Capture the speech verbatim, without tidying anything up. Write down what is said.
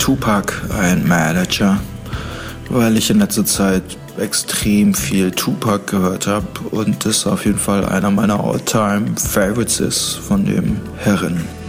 Tupac ein Manager, weil ich in letzter Zeit extrem viel Tupac gehört habe und das auf jeden Fall einer meiner All-Time-Favorites ist von dem Herren.